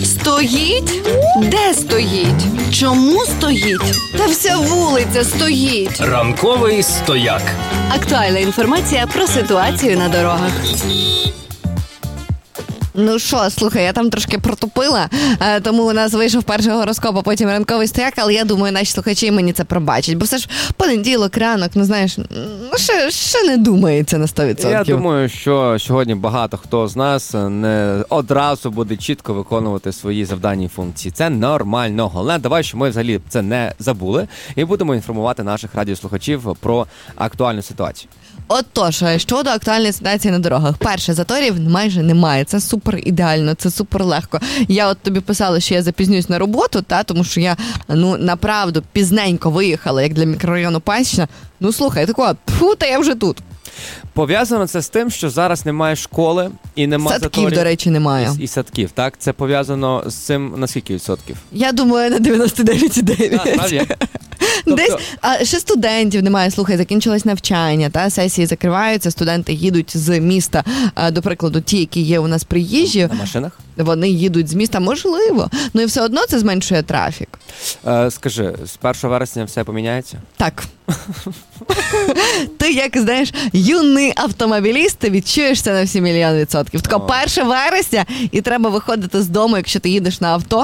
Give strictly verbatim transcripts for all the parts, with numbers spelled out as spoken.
Стоїть? Де стоїть? Чому стоїть? Та вся вулиця стоїть. Ранковий стояк. Актуальна інформація про ситуацію на дорогах. Ну що, слухай, я там трошки протупила, тому у нас вийшов перший гороскоп, а потім ранковий стояк, але я думаю, наші слухачі мені це пробачать, бо все ж понеділок, ранок, ну знаєш, ну ще, ще не думається на сто відсотків. Я думаю, що сьогодні багато хто з нас не одразу буде чітко виконувати свої завдання і функції. Це нормально. Головне, давай, що ми взагалі це не забули і будемо інформувати наших радіослухачів про актуальну ситуацію. Отож, щодо актуальної ситуації на дорогах. Перше, заторів майже немає. Це супер ідеально, це супер легко. Я от тобі писала, що я запізнююсь на роботу, та, тому що я, ну, направду, пізненько виїхала, як для мікрорайону Пасічна. Ну, слухай, такого, фу, та я вже тут. Пов'язано це з тим, що зараз немає школи і немає садків, заторів. до речі, немає. І, і садків, так? Це пов'язано з цим на скільки відсотків? Я думаю, на дев'яносто дев'ять цілих дев'ять десятих. Тобто... Десь, а ще студентів немає, слухай, закінчилось навчання, та, сесії закриваються, студенти їдуть з міста, а, до прикладу, ті, які є у нас приїжджі. На машинах? Вони їдуть з міста, можливо, ну і все одно це зменшує трафік. Е, скажи, з першого вересня все поміняється? Так. Ти, як, знаєш, юний автомобіліст, ти відчуєш це на всі мільйон відсотків. Тако перше вересня, і треба виходити з дому, якщо ти їдеш на авто,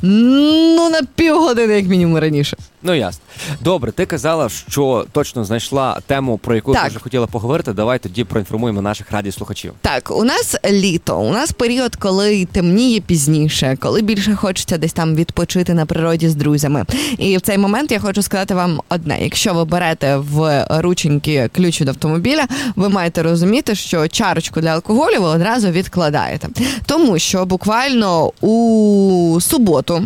ну, на півгодини, як мінімум, раніше. Ну, ясно. Добре, ти казала, що точно знайшла тему, про яку так. ти вже хотіла поговорити. Давай тоді проінформуємо наших радіослухачів. Так, у нас літо, у нас період, коли темніє пізніше, коли більше хочеться десь там відпочити на природі з друзями. І в цей момент я хочу сказати вам одне. Якщо ви берете в рученьки ключ від автомобіля, ви маєте розуміти, що чарочку для алкоголю ви одразу відкладаєте. Тому що буквально у суботу,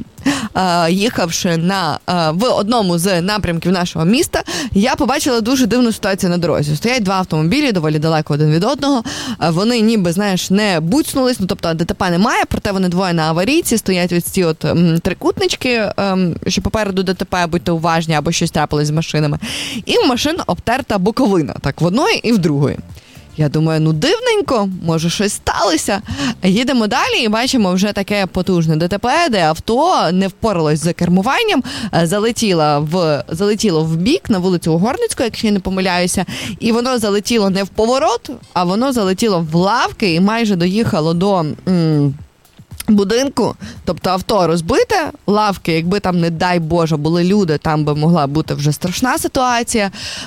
їхавши на, в одному з напрямків нашого міста, я побачила дуже дивну ситуацію на дорозі. Стоять два автомобілі, доволі далеко один від одного. Вони ніби, знаєш, не буцнулись, ну, тобто ДТП немає, проте вони двоє на аварійці, стоять ось ці от м, трикутнички, ем, що попереду ДТП, будьте уважні, або щось трапилось з машинами. І в машин обтерта боковина, так, в одної і в другої. Я думаю, ну дивненько, може щось сталося. Їдемо далі і бачимо вже таке потужне ДТП, де авто не впоралось з кермуванням, залетіло в, залетіло в бік на вулицю Угорницьку, якщо я не помиляюся, і воно залетіло не в поворот, а воно залетіло в лавки і майже доїхало до... М- будинку, тобто авто розбите, лавки, якби там, не дай Боже, були люди, там би могла бути вже страшна ситуація.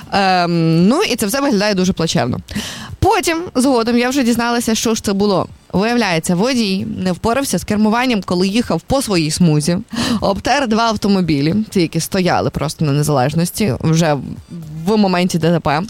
Ем, ну і це все виглядає дуже плачевно. Потім, згодом, я вже дізналася, що ж це було. Виявляється, водій не впорався з кермуванням, коли їхав по своїй смузі, обтер два автомобілі, ті, які стояли просто на Незалежності, вже в моменті ДТП. Е,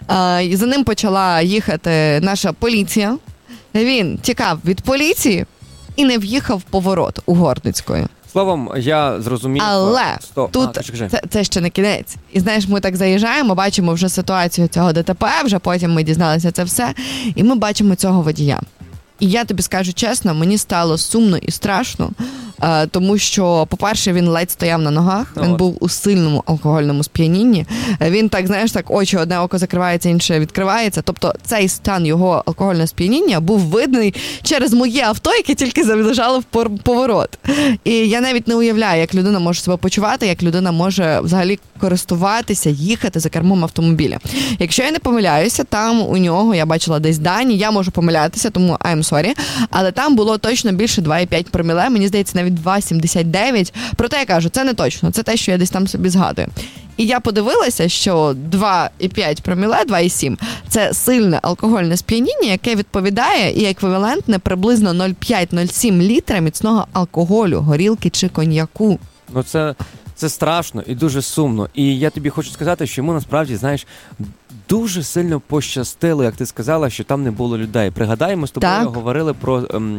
за ним почала їхати наша поліція. Він тікав від поліції і не в'їхав в поворот Угорницької. Словом, я зрозумів. Але Сто... тут а, кажи, кажи. Це, це ще не кінець. І знаєш, ми так заїжджаємо, бачимо вже ситуацію цього ДТП, вже потім ми дізналися це все, і ми бачимо цього водія. І я тобі скажу чесно, мені стало сумно і страшно, тому що, по-перше, він ледь стояв на ногах, ну, він от. був у сильному алкогольному сп'янінні. Він так, знаєш, так очі, одне око закривається, інше відкривається. Тобто цей стан його алкогольного сп'яніння був видний через моє авто, яке тільки залежало в поворот. І я навіть не уявляю, як людина може себе почувати, як людина може взагалі користуватися, їхати за кермом автомобіля. Якщо я не помиляюся, там у нього, я бачила десь дані, я можу помилятися, тому I'm sorry, але там було точно більше два цілих п'ять проміле, мені здається, навіть два цілих сімдесят дев'ять. Проте я кажу, це не точно, це те, що я десь там собі згадую. І я подивилася, що два цілих п'ять проміле, два цілих сім – це сильне алкогольне сп'яніння, яке відповідає і еквівалентне приблизно нуль цілих п'ять - нуль цілих сім літра міцного алкоголю, горілки чи коньяку. Ну це, це страшно і дуже сумно. І я тобі хочу сказати, що йому насправді, знаєш, дуже сильно пощастило, як ти сказала, що там не було людей. Пригадаємо, з тобою так. говорили про ем,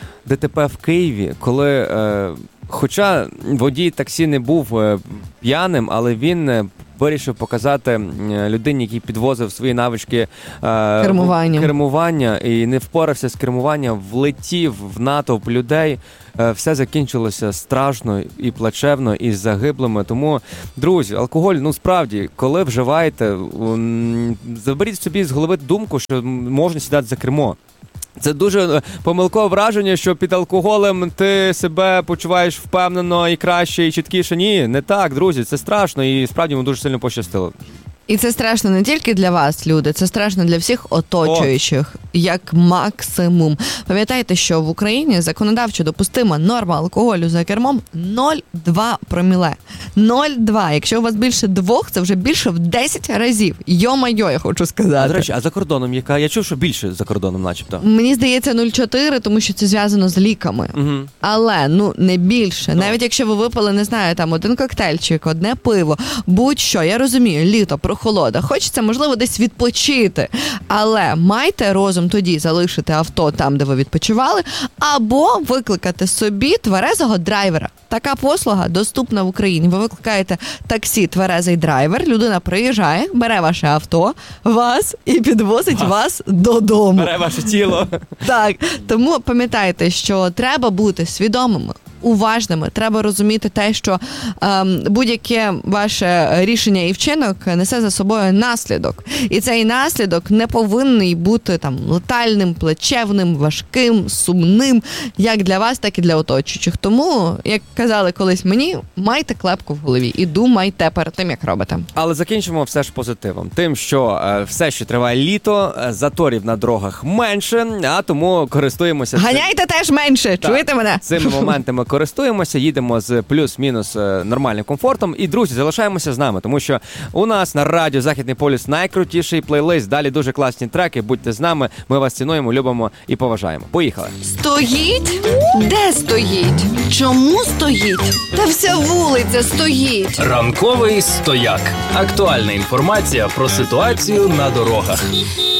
ДТП в Києві, коли, е, хоча водій таксі не був е, п'яним, але він е, вирішив показати людині, який підвозив свої навички е, кермування. кермування і не впорався з кермуванням, влетів в натовп людей. Е, все закінчилося страшно і плачевно, і з загиблими. Тому, друзі, алкоголь, ну справді, коли вживаєте, заберіть собі з голови думку, що можна сідати за кермо. Це дуже помилкове враження, що під алкоголем ти себе почуваєш впевнено і краще, і чіткіше. Ні, не так, друзі, це страшно, і справді йому дуже сильно пощастило. І це страшно не тільки для вас, люди, це страшно для всіх оточуючих, О. як максимум. Пам'ятайте, що в Україні законодавчо допустима норма алкоголю за кермом нуль цілих два проміле. нуль цілих два. Якщо у вас більше двох, це вже більше в десять разів. Йо-майо, я хочу сказати. А, до речі, а за кордоном яка? Я чув, що більше за кордоном начебто. Мені здається, нуль цілих чотири, тому що це зв'язано з ліками. Угу. Але, ну, не більше. No. Навіть якщо ви випили, не знаю, там один коктейльчик, одне пиво, будь-що, я розумію, літо, прохолода, хочеться, можливо, десь відпочити, але майте розум тоді залишити авто там, де ви відпочивали, або викликати собі тверезого драйвера. Така послуга доступна в Україні. Ви викликаєте таксі «Тверезий драйвер», людина приїжджає, бере ваше авто, вас і підвозить вас, вас додому. Бере ваше тіло. Так, тому пам'ятайте, що треба бути свідомими, уважними. Треба розуміти те, що ем, будь-яке ваше рішення і вчинок несе за собою наслідок. І цей наслідок не повинен бути там летальним, плачевним, важким, сумним, як для вас, так і для оточуючих. Тому, як казали колись мені, майте клепку в голові і думайте перед тим, як робите. Але закінчимо все ж позитивом. Тим, що е, все, що триває літо, е, заторів на дорогах менше, а тому користуємося... Ганяйте цим... теж менше, так, чуєте мене? Цими моментами користуємося, їдемо з плюс-мінус нормальним комфортом. І, друзі, залишаємося з нами, тому що у нас на радіо «Західний полюс» найкрутіший плейлист. Далі дуже класні треки. Будьте з нами. Ми вас цінуємо, любимо і поважаємо. Поїхали. Стоїть? Де стоїть? Чому стоїть? Та вся вулиця стоїть. Ранковий стояк. Актуальна інформація про ситуацію на дорогах.